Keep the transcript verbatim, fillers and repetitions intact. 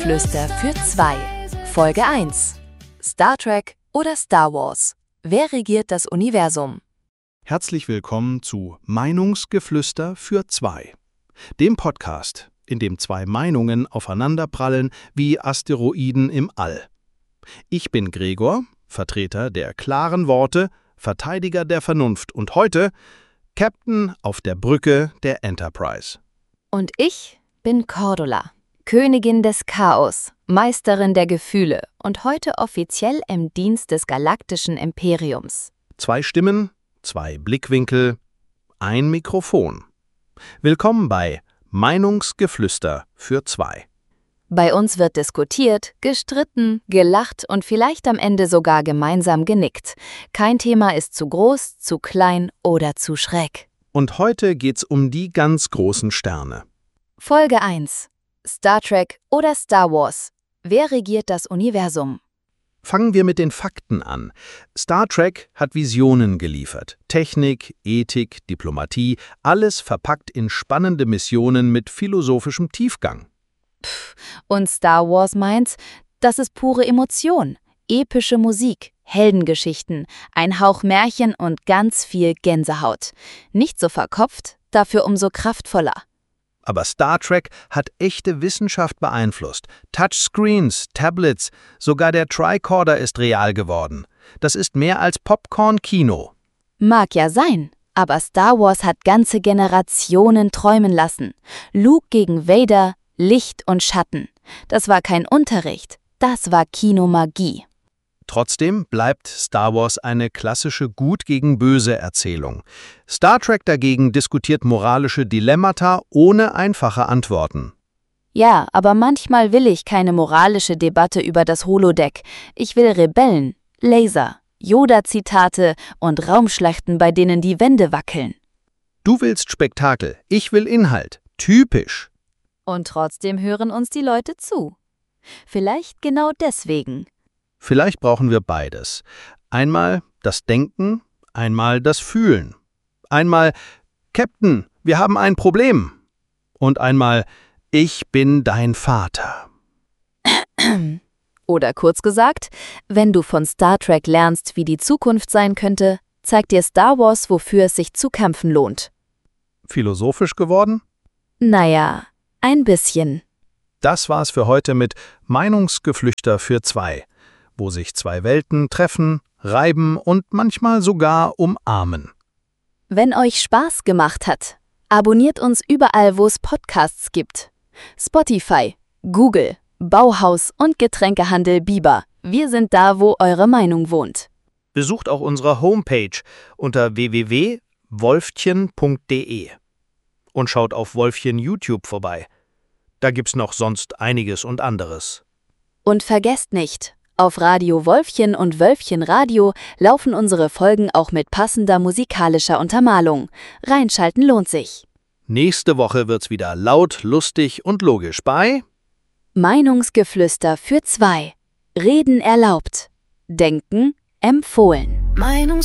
Meinungsgeflüster für zwei. Folge eins. Star Trek oder Star Wars? Wer regiert das Universum? Herzlich willkommen zu Meinungsgeflüster für zwei, dem Podcast, in dem zwei Meinungen aufeinanderprallen wie Asteroiden im All. Ich bin Gregor, Vertreter der klaren Worte, Verteidiger der Vernunft und heute Captain auf der Brücke der Enterprise. Und ich bin Cordula, Königin des Chaos, Meisterin der Gefühle und heute offiziell im Dienst des galaktischen Imperiums. Zwei Stimmen, zwei Blickwinkel, ein Mikrofon. Willkommen bei Meinungsgeflüster für zwei. Bei uns wird diskutiert, gestritten, gelacht und vielleicht am Ende sogar gemeinsam genickt. Kein Thema ist zu groß, zu klein oder zu schräg. Und heute geht's um die ganz großen Sterne. Folge eins. Star Trek oder Star Wars? Wer regiert das Universum? Fangen wir mit den Fakten an. Star Trek hat Visionen geliefert. Technik, Ethik, Diplomatie, alles verpackt in spannende Missionen mit philosophischem Tiefgang. Pff, und Star Wars meint, das ist pure Emotion, epische Musik, Heldengeschichten, ein Hauch Märchen und ganz viel Gänsehaut. Nicht so verkopft, dafür umso kraftvoller. Aber Star Trek hat echte Wissenschaft beeinflusst. Touchscreens, Tablets, sogar der Tricorder ist real geworden. Das ist mehr als Popcorn-Kino. Mag ja sein, aber Star Wars hat ganze Generationen träumen lassen. Luke gegen Vader, Licht und Schatten. Das war kein Unterricht, das war Kinomagie. Trotzdem bleibt Star Wars eine klassische Gut gegen Böse Erzählung. Star Trek dagegen diskutiert moralische Dilemmata ohne einfache Antworten. Ja, aber manchmal will ich keine moralische Debatte über das Holodeck. Ich will Rebellen, Laser, Yoda-Zitate und Raumschlachten, bei denen die Wände wackeln. Du willst Spektakel, ich will Inhalt. Typisch. Und trotzdem hören uns die Leute zu. Vielleicht genau deswegen. Vielleicht brauchen wir beides. Einmal das Denken, einmal das Fühlen. Einmal, Captain, wir haben ein Problem. Und einmal, ich bin dein Vater. Oder kurz gesagt, wenn du von Star Trek lernst, wie die Zukunft sein könnte, zeigt dir Star Wars, wofür es sich zu kämpfen lohnt. Philosophisch geworden? Naja, ein bisschen. Das war's für heute mit Meinungsgeflüster für zwei, wo sich zwei Welten treffen, reiben und manchmal sogar umarmen. Wenn euch Spaß gemacht hat, abonniert uns überall, wo es Podcasts gibt. Spotify, Google, Bauhaus und Getränkehandel Biber. Wir sind da, wo eure Meinung wohnt. Besucht auch unsere Homepage unter w w w punkt wolfchen punkt de und schaut auf Wolfchen YouTube vorbei. Da gibt's noch sonst einiges und anderes. Und vergesst nicht, auf Radio Wolfchen und Wölfchen Radio laufen unsere Folgen auch mit passender musikalischer Untermalung. Reinschalten lohnt sich. Nächste Woche wird's wieder laut, lustig und logisch bei Meinungsgeflüster für zwei. Reden erlaubt. Denken empfohlen. Meinungs